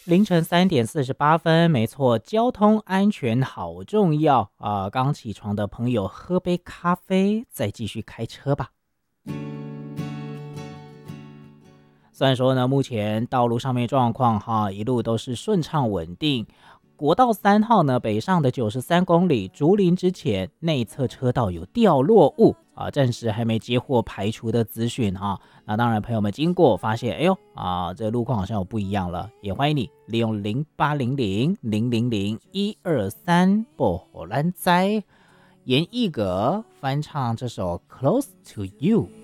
凌晨3点48分，没错，交通安全好重要啊！刚起床的朋友喝杯咖啡，再继续开车吧。虽然说呢，目前道路上面状况一路都是顺畅稳定。国道3号呢，北上的93公里，竹林之前内侧车道有掉落物啊，暂时还没接获排除的资讯哈。那当然，朋友们经过发现，哎呦这路况好像有不一样了，也欢迎你利用0800000123拨火兰灾严艺格翻唱这首《Close to You》。